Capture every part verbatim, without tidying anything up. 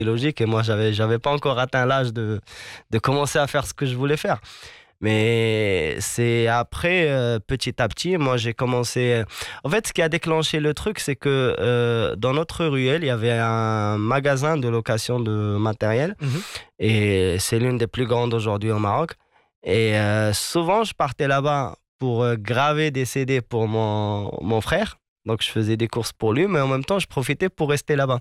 logique et moi, j'avais, j'avais pas encore atteint l'âge de, de commencer à faire ce que je voulais faire. Mais c'est après, euh, petit à petit, moi j'ai commencé. En fait, ce qui a déclenché le truc, c'est que euh, dans notre ruelle, il y avait un magasin de location de matériel Mhm. et c'est l'une des plus grandes aujourd'hui au Maroc. Et euh, souvent, je partais là-bas pour euh, graver des C D pour mon, mon frère. Donc, je faisais des courses pour lui, mais en même temps, je profitais pour rester là-bas.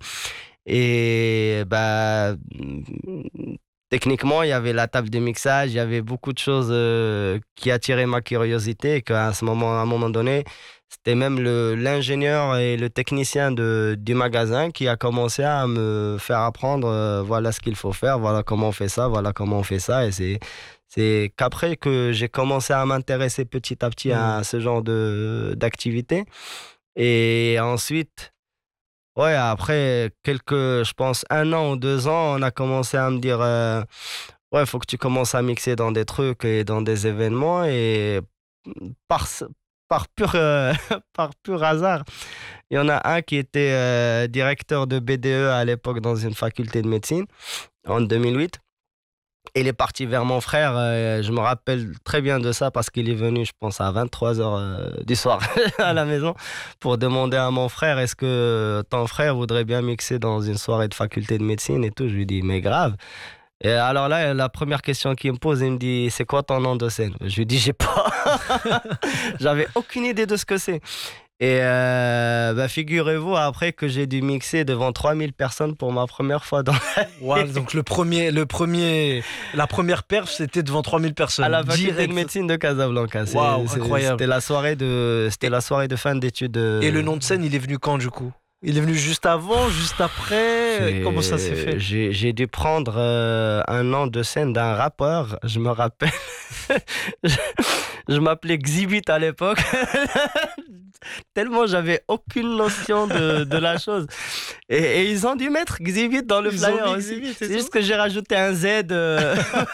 Et bah, techniquement, il y avait la table de mixage, il y avait beaucoup de choses euh, qui attiraient ma curiosité et qu'à ce moment, à un moment donné, c'était même le, l'ingénieur et le technicien de, du magasin qui a commencé à me faire apprendre euh, voilà ce qu'il faut faire, voilà comment on fait ça, voilà comment on fait ça. Et c'est, c'est qu'après que j'ai commencé à m'intéresser petit à petit Mhm. à ce genre de, d'activité. Et ensuite, ouais, après quelques, je pense, un an ou deux ans, on a commencé à me dire, euh, ouais, il faut que tu commences à mixer dans des trucs et dans des événements. Et par, par pur, euh, par pur hasard, il y en a un qui était euh, directeur de B D E à l'époque dans une faculté de médecine en deux mille huit. Il est parti vers mon frère. Euh, je me rappelle très bien de ça parce qu'il est venu, je pense, à vingt-trois heures euh, du soir à la maison pour demander à mon frère est-ce que ton frère voudrait bien mixer dans une soirée de faculté de médecine et tout. Je lui dis, mais grave. Et alors là, la première question qu'il me pose, il me dit, c'est quoi ton nom de scène? Je lui dis, j'ai pas. J'avais aucune idée de ce que c'est. Et euh, bah, figurez-vous après que j'ai dû mixer devant trois mille personnes pour ma première fois dans Wow, donc le premier, le premier, la première perf, c'était devant trois mille personnes. à la faculté Direct. de médecine de Casablanca. C'est, Waouh, c'est- incroyable. c'était la soirée de, c'était Et, la soirée de fin d'études. et le euh, nom de scène, il est venu quand du coup? Il est venu juste avant, juste après? Comment ça s'est c'est- fait? j'ai, j'ai dû prendre euh, un nom de scène d'un rappeur, je me rappelle. je, je m'appelais Xzibit à l'époque. Tellement j'avais aucune notion de, de la chose. Et, et ils ont dû mettre Xzibit dans le Ils ont flyer mis aussi. Xzibit, c'est C'est ça? juste que j'ai rajouté un Z euh,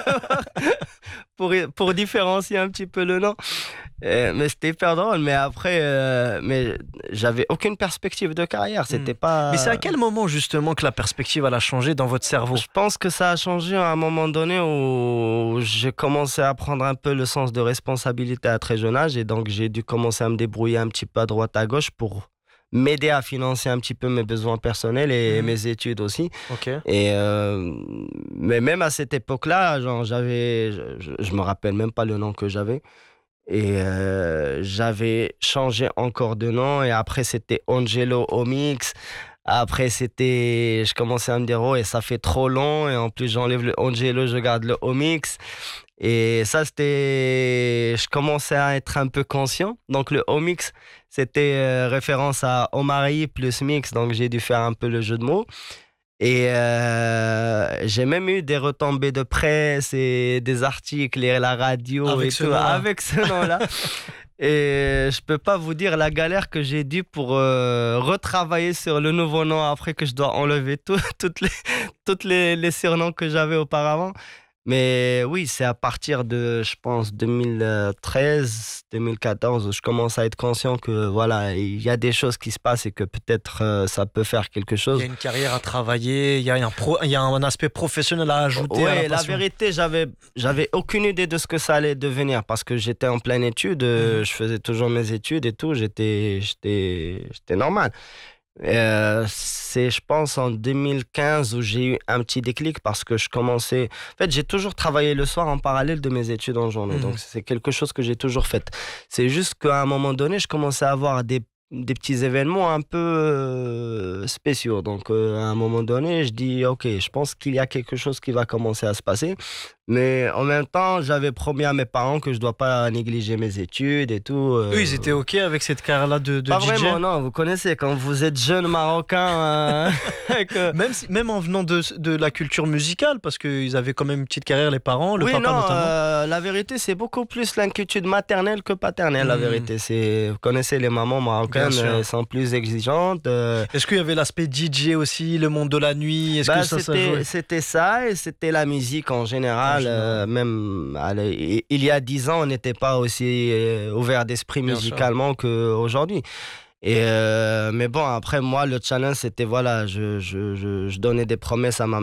pour, pour différencier un petit peu le nom. Euh, mais c'était hyper drôle. Mais après, euh, mais j'avais aucune perspective de carrière. Hmm. C'était Mais c'est à pas. quel moment justement que la perspective elle a changé dans votre cerveau? Je pense que ça a changé à un moment donné où j'ai commencé à prendre un peu le sens de responsabilité à très jeune âge et donc j'ai dû commencer à me débrouiller un petit peu à droite à gauche pour m'aider à financer un petit peu mes besoins personnels et Mhm. mes études aussi. Ok. Et euh, mais même à cette époque-là, genre j'avais, je, je, je me rappelle même pas le nom que j'avais. Et euh, j'avais changé encore de nom et après c'était Angelo Omix. Après c'était, je commençais à me dire oh et ça fait trop long et en plus j'enlève le Angelo, je garde le Omix. Et ça c'était, je commençais à être un peu conscient. Donc le Omix c'était euh, référence à Omari plus Mix, donc j'ai dû faire un peu le jeu de mots. Et euh, j'ai même eu des retombées de presse et des articles et la radio Avec et ce tout nom-là. avec ce nom-là. Et je peux pas vous dire la galère que j'ai dû pour euh, retravailler sur le nouveau nom après que je dois enlever tout- toutes les, toutes les, les surnoms que j'avais auparavant. Mais oui, c'est à partir de, je pense, deux mille treize, deux mille quatorze où je commence à être conscient que voilà, il y a des choses qui se passent et que peut-être euh, ça peut faire quelque Il y chose. a une carrière à travailler, il y a un, pro, il y a un aspect professionnel à ajouter à la Ouais, la passion. vérité, j'avais, j'avais aucune idée de ce que ça allait devenir parce que j'étais en pleine étude, euh, Mhm. je faisais toujours mes études et tout, j'étais, j'étais, j'étais normal. Euh, c'est, je pense, en deux mille quinze où j'ai eu un petit déclic parce que je commençais. En fait, j'ai toujours travaillé le soir en parallèle de mes études en journée. Mhm. Donc, c'est quelque chose que j'ai toujours fait. C'est juste qu'à un moment donné, je commençais à avoir des, des petits événements un peu euh, spéciaux. Donc, euh, à un moment donné, je dis, OK, je pense qu'il y a quelque chose qui va commencer à se passer. Mais en même temps, j'avais promis à mes parents que je ne dois pas négliger mes études et tout. euh, Eux, ils étaient OK avec cette carrière-là de, de pas D J? vraiment, non. Vous connaissez, quand vous êtes jeune marocain, euh, que- Même, si- même en venant de, de la culture musicale, parce qu'ils avaient quand même une petite carrière, les parents, le oui, papa non, notamment. euh, la vérité, c'est beaucoup plus l'inquiétude maternelle que paternelle, la Hmm. vérité. C'est, vous connaissez les mamans marocaines, Bien sûr. elles sont plus exigeantes. euh, Est-ce qu'il y avait l'aspect D J aussi, le monde de la nuit? Est-ce bah, que ça, ça c'était, jouait? c'était ça et c'était la musique en général. En général. euh, même, allez, il y a dix ans, on n'était pas aussi euh, ouvert d'esprit Bien sûr. musicalement qu'aujourd'hui. Et euh, mais bon, après, moi, le challenge, c'était voilà, je, je, je, je donnais des promesses à ma